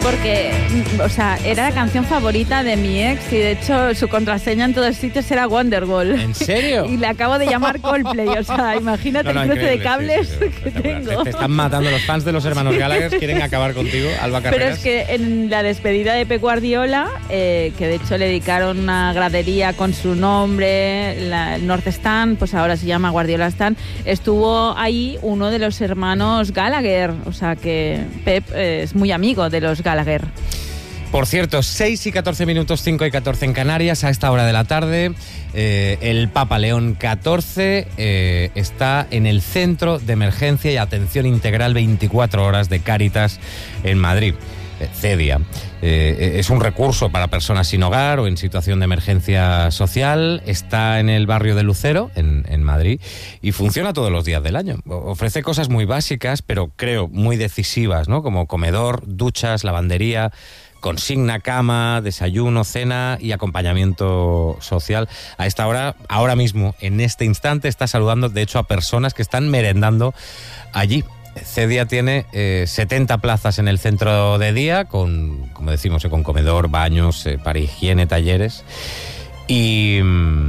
porque, o sea, era la canción favorita de mi ex y de hecho su contraseña en todos sitios era Wonderwall. ¿En serio? Y le acabo de llamar Coldplay, o sea, imagínate el cruce de cables que tengo. Te están matando los fans de los hermanos Gallagher, quieren acabar contigo, Alba Carreras. Pero es que en la despedida de Pep Guardiola, que de hecho le dedicaron una gradería con su nombre, el North Stand, pues ahora se llama Guardiola Stand, estuvo ahí uno de los hermanos Gallagher, o sea que Pep es muy amigo de los Gallagher. Por cierto, 6:14, 5:14 en Canarias, a esta hora de la tarde, el Papa León XIV está en el Centro de Emergencia y Atención Integral 24 horas de Cáritas en Madrid. CEDIA. Es un recurso para personas sin hogar o en situación de emergencia social. Está en el barrio de Lucero, en Madrid, y funciona todos los días del año. Ofrece cosas muy básicas, pero creo muy decisivas, ¿no? Como comedor, duchas, lavandería, consigna, cama, desayuno, cena y acompañamiento social. A esta hora, ahora mismo, en este instante, está saludando, de hecho, a personas que están merendando allí. CEDIA tiene 70 plazas en el centro de día, con, como decimos, con comedor, baños, para higiene, talleres. Y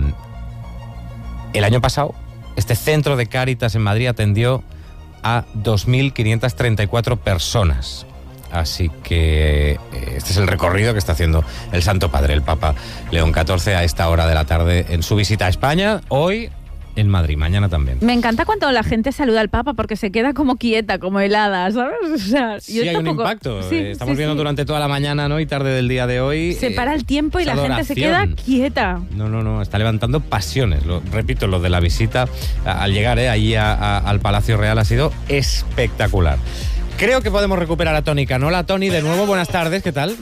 el año pasado, este centro de Cáritas en Madrid atendió a 2.534 personas. Así que este es el recorrido que está haciendo el Santo Padre, el Papa León XIV, a esta hora de la tarde en su visita a España. Hoy en Madrid, mañana también. Me encanta cuando la gente saluda al Papa porque se queda como quieta, como helada, ¿sabes? O sea, sí, hay un impacto. Sí, estamos viendo durante toda la mañana, ¿no? Y tarde del día de hoy. Se para el tiempo y la gente se queda quieta. No, está levantando pasiones. Repito, lo de la visita al llegar allí al Palacio Real ha sido espectacular. Creo que podemos recuperar a Tony Canola. Tony, de nuevo, buenas tardes, ¿qué tal?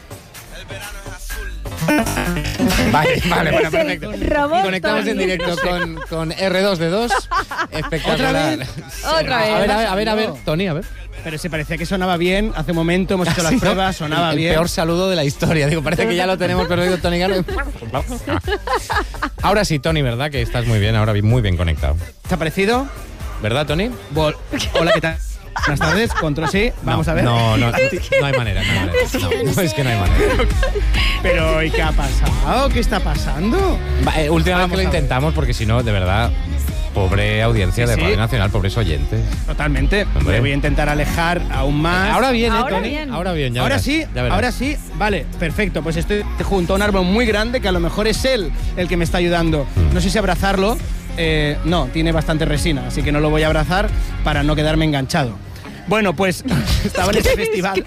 Vale, bueno, perfecto. Y conectamos en directo con R2D2. Espectacular. ¿Otra vez? A ver, Tony, a ver. Pero se parecía que sonaba bien. Hace un momento hemos hecho las pruebas, sonaba bien. El peor saludo de la historia. Digo, parece que ya lo tenemos perdido, Tony Canola. Ahora sí, Tony, ¿verdad? Que estás muy bien, ahora muy bien conectado. ¿Te ha parecido? ¿Verdad, Tony? Hola, ¿qué tal? Buenas tardes, control sí, vamos a ver. No hay manera. No, es que no hay manera. Pero, ¿y qué ha pasado? ¿Qué está pasando? Última vez que lo intentamos, porque si no, de verdad, pobre audiencia de Radio Nacional, pobres oyentes. Totalmente. Me voy a intentar alejar aún más. Ahora bien, Tony. Ahora bien, ya ahora verás, ahora sí. Vale, perfecto. Pues estoy junto a un árbol muy grande que a lo mejor es él el que me está ayudando. No sé si abrazarlo. No, tiene bastante resina, así que no lo voy a abrazar para no quedarme enganchado. Bueno, pues estaba en ese festival.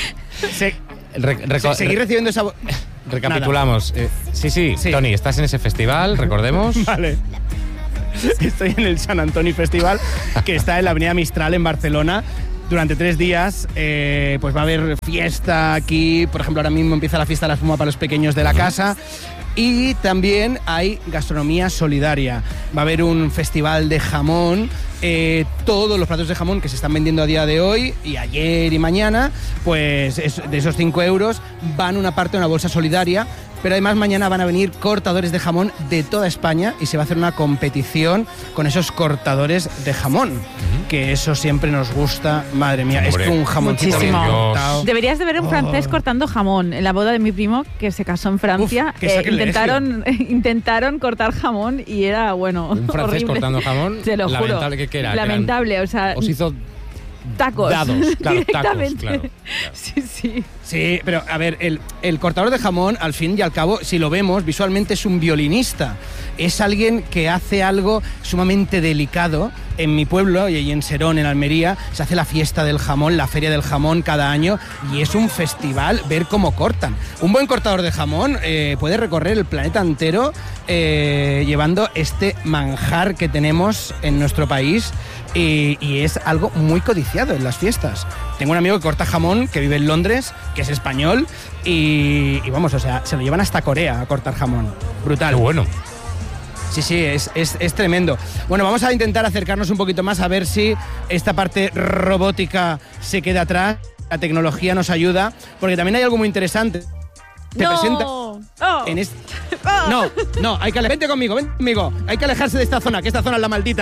Seguí recibiendo esa... Recapitulamos. Sí, Tony, estás en ese festival, recordemos. Vale. Estoy en el San Antoni Festival, que está en la Avenida Mistral, en Barcelona. Durante 3 días pues va a haber fiesta aquí. Por ejemplo, ahora mismo empieza la fiesta de la espuma para los pequeños de la casa. Y también hay gastronomía solidaria. Va a haber un festival de jamón. Todos los platos de jamón que se están vendiendo a día de hoy y ayer y mañana, pues de esos 5 euros van una parte a una bolsa solidaria. Pero además mañana van a venir cortadores de jamón de toda España y se va a hacer una competición con esos cortadores de jamón, que eso siempre nos gusta. Madre mía, hombre, es que un jamoncito bien cortado. Deberías de ver un francés cortando jamón. En la boda de mi primo, que se casó en Francia, intentaron cortar jamón y era, bueno, un francés horrible. Cortando jamón, te lo juro. Lamentable que era. Lamentable, o sea... Os hizo... Tacos. Dados, claro, directamente. Tacos, claro. Sí. Sí, pero a ver, el cortador de jamón, al fin y al cabo, si lo vemos, visualmente es un violinista. Es alguien que hace algo sumamente delicado. En mi pueblo, y allí en Serón, en Almería, se hace la fiesta del jamón, la feria del jamón cada año, y es un festival ver cómo cortan. Un buen cortador de jamón puede recorrer el planeta entero llevando este manjar que tenemos en nuestro país. Y es algo muy codiciado en las fiestas. Tengo un amigo que corta jamón, que vive en Londres, que es español, y vamos, o sea, se lo llevan hasta Corea a cortar jamón. Brutal. Qué bueno. Sí, es tremendo. Bueno, vamos a intentar acercarnos un poquito más a ver si esta parte robótica se queda atrás. La tecnología nos ayuda, porque también hay algo muy interesante. Te presenta en No, hay que vente conmigo. Hay que alejarse de esta zona, que esta zona es la maldita.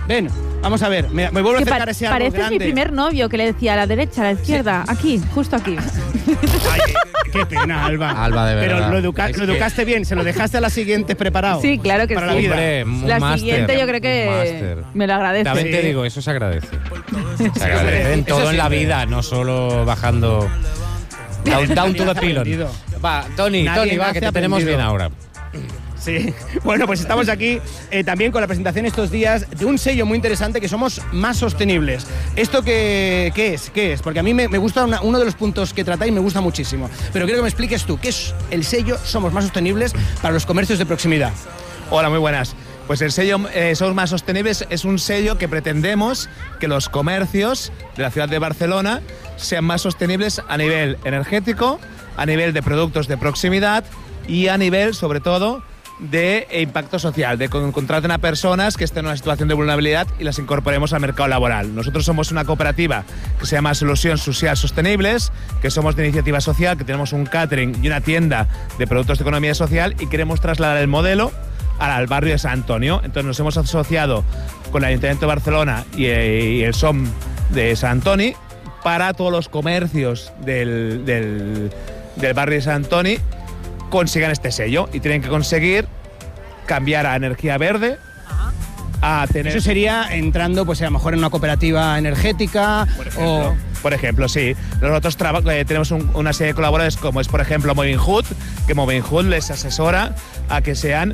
Ven, vamos a ver. Me vuelvo a acercar a ese árbol pareces grande. mi primer novio que le decía a la derecha, a la izquierda, aquí, justo aquí. Ay, qué pena, Alba. Alba, de verdad. Pero lo educaste bien, se lo dejaste a la siguiente preparado. Sí, claro que Para sí. la vida. Hombre, un La máster, siguiente yo creo un que máster. me lo agradece. También te Sí. digo, eso se agradece. Se agradece en Eso todo en la siempre. vida, no solo bajando down to the pilon. aprendido. Va, Tony, Nadie va, nace que te tenemos aprendido. bien ahora. Sí, bueno, pues estamos aquí también con la presentación estos días de un sello muy interesante que somos más sostenibles. ¿Esto qué es? Porque a mí me gusta uno de los puntos que tratáis, me gusta muchísimo. Pero quiero que me expliques tú, ¿qué es el sello Somos Más Sostenibles para los comercios de proximidad? Hola, muy buenas. Pues el sello Somos Más Sostenibles es un sello que pretendemos que los comercios de la ciudad de Barcelona sean más sostenibles a nivel energético, a nivel de productos de proximidad y a nivel, sobre todo, de impacto social, de que contraten a personas que estén en una situación de vulnerabilidad y las incorporemos al mercado laboral. Nosotros somos una cooperativa que se llama Solucions Socials Sostenibles, que somos de iniciativa social, que tenemos un catering y una tienda de productos de economía social y queremos trasladar el modelo al barrio de San Antonio. Entonces nos hemos asociado con el Ayuntamiento de Barcelona y el SOM de San Antonio para todos los comercios del barrio de San Antonio consigan este sello y tienen que conseguir cambiar a energía verde, a tener... Eso sería entrando, pues a lo mejor en una cooperativa energética Por ejemplo, sí. Nosotros tenemos una serie de colaboradores como es, por ejemplo, Moving Hood, que Moving Hood les asesora a que sean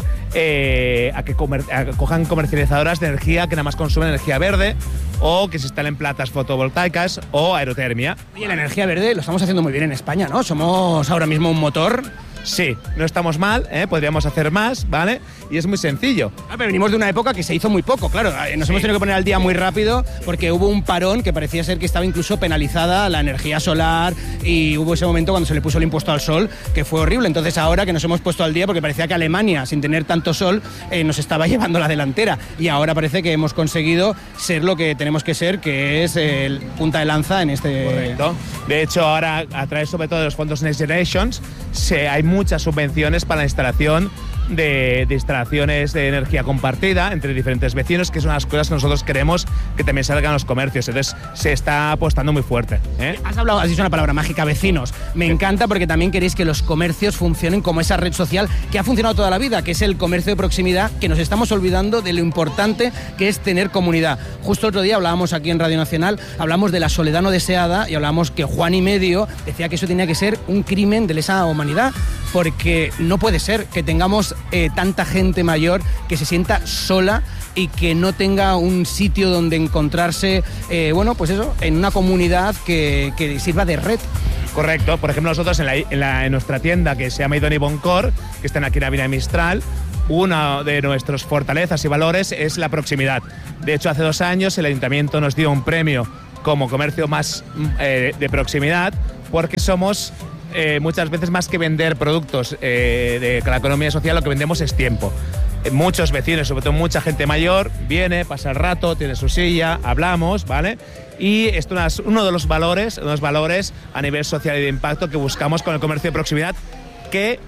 cojan comercializadoras de energía que nada más consumen energía verde o que se instalen plantas fotovoltaicas o aerotermia. Oye, la energía verde lo estamos haciendo muy bien en España, ¿no? Somos ahora mismo un motor. Sí, no estamos mal, podríamos hacer más, ¿vale? Y es muy sencillo. Pero venimos de una época que se hizo muy poco, claro. Nos hemos tenido que poner al día muy rápido porque hubo un parón que parecía ser que estaba incluso penalizada la energía solar y hubo ese momento cuando se le puso el impuesto al sol que fue horrible. Entonces ahora que nos hemos puesto al día porque parecía que Alemania, sin tener tanto sol, nos estaba llevando la delantera y ahora parece que hemos conseguido ser lo que tenemos que ser, que es el punta de lanza en este... Correcto. De hecho, ahora a través sobre todo de los fondos Next Generations hay muchas subvenciones para la instalación de instalaciones de energía compartida entre diferentes vecinos, que es una de las cosas que nosotros queremos que también salgan a los comercios. Entonces se está apostando muy fuerte. Has dicho una palabra mágica, vecinos. Me encanta porque también queréis que los comercios funcionen como esa red social que ha funcionado toda la vida, que es el comercio de proximidad, que nos estamos olvidando de lo importante que es tener comunidad. Justo otro día hablábamos aquí en Radio Nacional, hablamos de la soledad no deseada y hablábamos que Juan y Medio decía que eso tenía que ser un crimen de lesa humanidad, porque no puede ser que tengamos tanta gente mayor que se sienta sola y que no tenga un sitio donde encontrarse, pues eso, en una comunidad que sirva de red. Correcto. Por ejemplo, nosotros en nuestra tienda que se llama Idoni Boncor, que está aquí en Avenida Mistral, una de nuestras fortalezas y valores es la proximidad. De hecho, hace 2 años el Ayuntamiento nos dio un premio como comercio más de proximidad porque somos... muchas veces más que vender productos de la economía social, lo que vendemos es tiempo. Muchos vecinos, sobre todo mucha gente mayor, viene, pasa el rato, tiene su silla, hablamos, ¿vale? Y esto es uno de los valores a nivel social y de impacto que buscamos con el comercio de proximidad, que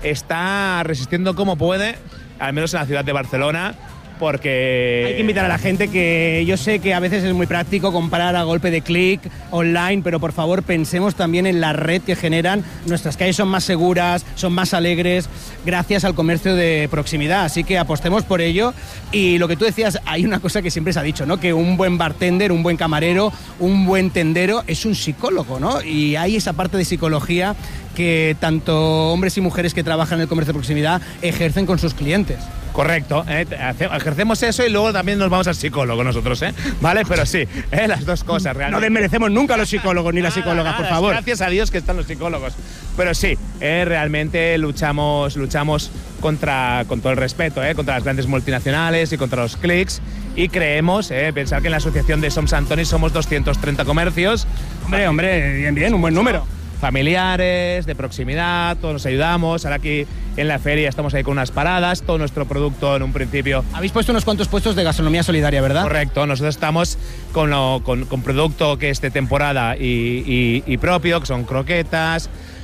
está resistiendo como puede, al menos en la ciudad de Barcelona, porque... Hay que invitar a la gente, que yo sé que a veces es muy práctico comprar a golpe de clic online, pero por favor pensemos también en la red que generan. Nuestras calles son más seguras, son más alegres, gracias al comercio de proximidad, así que apostemos por ello. Y lo que tú decías, hay una cosa que siempre se ha dicho, ¿no? Que un buen bartender, un buen camarero, un buen tendero es un psicólogo, ¿no? Y hay esa parte de psicología que tanto hombres y mujeres que trabajan en el comercio de proximidad ejercen con sus clientes. Correcto, ejercemos eso y luego también nos vamos al psicólogo nosotros, ¿vale? Pero sí, las dos cosas realmente. No desmerecemos nunca a los psicólogos ni las psicólogas, por favor. Gracias a Dios que están los psicólogos. Pero sí, realmente luchamos con todo el respeto, contra las grandes multinacionales y contra los clics. Y creemos, pensar que en la asociación de Som Sant Antoni somos 230 comercios. Hombre, bien, un buen número. Familiares, de proximidad, todos nos ayudamos. Ahora aquí en la feria estamos ahí con unas paradas, todo nuestro producto en un principio. Habéis puesto unos cuantos puestos de gastronomía solidaria, ¿verdad? Correcto, nosotros estamos con producto que es de temporada y propio, que son croquetas,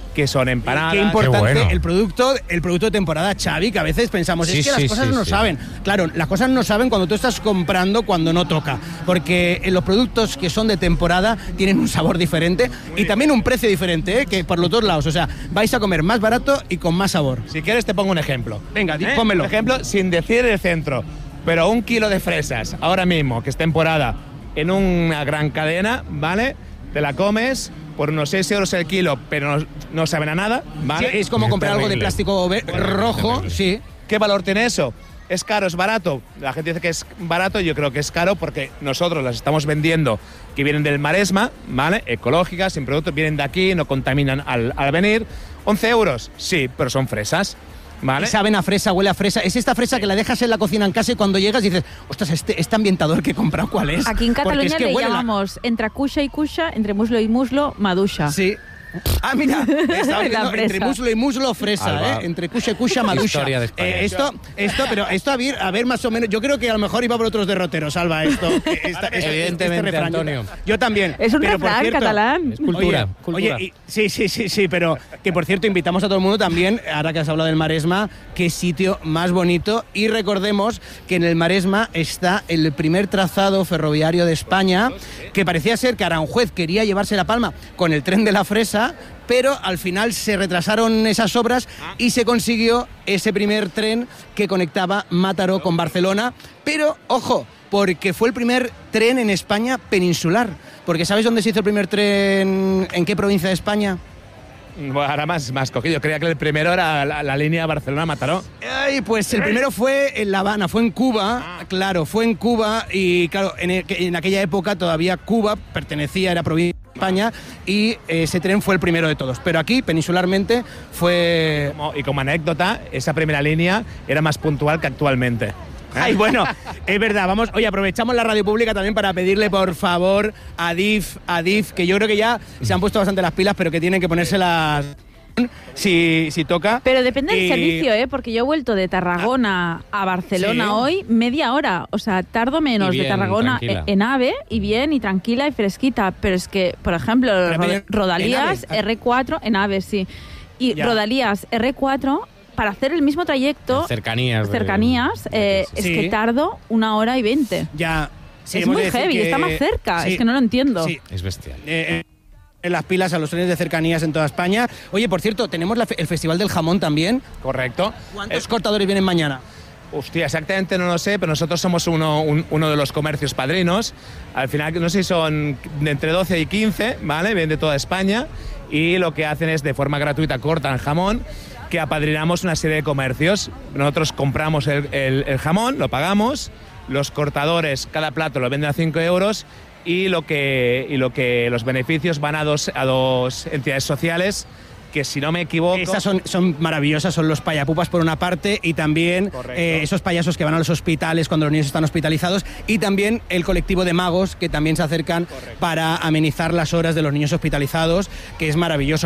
que son empanadas. Qué importante bueno. el producto de temporada, Xavi, que a veces pensamos, Sí, es que sí, las cosas sí, no sí. saben. Claro, las cosas no saben cuando tú estás comprando cuando no toca, porque los productos que son de temporada tienen un sabor diferente y también un precio diferente, que por los dos lados, o sea, vais a comer más barato y con más sabor. Si quieres te pongo un ejemplo. Venga, pónmelo. Por ejemplo, sin decir el centro, pero 1 kilo de fresas, ahora mismo, que es temporada, en una gran cadena, ¿vale? Te la comes por unos 6 euros el kilo, pero no saben a nada, ¿vale? Sí, es como Es comprar algo de terrible. plástico rojo, terrible. sí. ¿Qué valor tiene eso? ¿Es caro, es barato? La gente dice que es barato, yo creo que es caro porque nosotros las estamos vendiendo que vienen del Maresma, ¿vale? Ecológicas, sin productos, vienen de aquí, no contaminan al venir. 11 euros, sí, pero son fresas, ¿vale? Y saben a fresa, huele a fresa. Es esta fresa que la dejas en la cocina en casa y cuando llegas dices, ostras, este ambientador que he comprado, ¿cuál es? Aquí en Porque Cataluña es que le huele llamamos entre cuxa y cuxa, entre muslo y muslo, maduxa. Sí. Ah, mira, estaba diciendo, La fresa. entre muslo y muslo, fresa, Alba. Entre cuxa y cuxa, maduxa. Historia de España. Esto a ver, más o menos, yo creo que a lo mejor iba por otros derroteros, Alba, esto. Evidentemente, refrán. Antonio. Yo también. Es un pero, por refrán cierto, Es catalán. cultura. Oye, cultura. oye, sí, pero que por cierto invitamos a todo el mundo también, ahora que has hablado del Maresma, qué sitio más bonito. Y recordemos que en el Maresma está el primer trazado ferroviario de España, que parecía ser que Aranjuez quería llevarse la palma con el tren de la fresa, pero al final se retrasaron esas obras y se consiguió ese primer tren que conectaba Mataró con Barcelona. Pero, ojo, porque fue el primer tren en España peninsular. Porque ¿sabes dónde se hizo el primer tren? ¿En qué provincia de España? Bueno, ahora más cogido. Creía que el primero era la línea Barcelona-Mataró. Ay, pues el primero fue en La Habana, fue en Cuba, claro, fue en Cuba y claro, en aquella época todavía Cuba pertenecía, era provincia de España y ese tren fue el primero de todos. Pero aquí, peninsularmente, fue... Y como anécdota, esa primera línea era más puntual que actualmente. Ay, bueno, es verdad, vamos, oye, aprovechamos la radio pública también para pedirle, por favor, a DIF, que yo creo que ya se han puesto bastante las pilas, pero que tienen que ponérselas si toca. Pero depende del Y- servicio, porque yo he vuelto de Tarragona a Barcelona Sí. hoy media hora. O sea, tardo menos Y bien, de Tarragona tranquila. en AVE y bien y tranquila y fresquita. Pero es que, por ejemplo, Pero Rodalías en AVE. R4 en AVE, sí. Y Ya. Rodalías R4, para hacer el mismo trayecto, Cercanías. es Sí. que tardo 1 hora y 20. Ya. sí, es hemos muy de decir heavy, que- está más cerca. sí, Es que no lo entiendo. sí. Es bestial. En las pilas a los trenes de cercanías en toda España. Oye, por cierto, tenemos el Festival del Jamón también. Correcto. ¿Cuántos cortadores vienen mañana? Hostia, exactamente no lo sé, pero nosotros somos uno de los comercios padrinos. Al final, no sé si son de entre 12 y 15, ¿vale? Vienen de toda España y lo que hacen es de forma gratuita cortan jamón, que apadrinamos una serie de comercios. Nosotros compramos el jamón, lo pagamos, los cortadores, cada plato lo venden a 5 euros y lo que los beneficios van a dos entidades sociales que, si no me equivoco... Estas son maravillosas, son los payapupas por una parte y también Correcto. esos payasos que van a los hospitales cuando los niños están hospitalizados y también el colectivo de magos que también se acercan para amenizar las horas de los niños hospitalizados, que es maravilloso.